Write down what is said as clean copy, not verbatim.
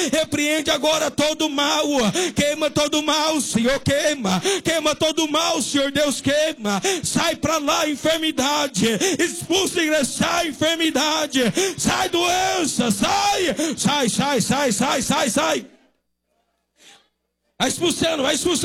Repreende agora todo mal. Queima todo mal, Senhor, queima. Queima todo mal, Senhor Deus, queima. Sai para lá, enfermidade. Expulsa, igreja, sai, enfermidade. Sai, doença, sai. Sai. Vai expulsando, vai expulsando.